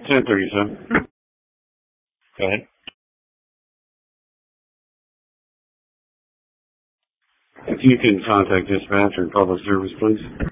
10:37. Go ahead. If you can contact dispatch or public service, please.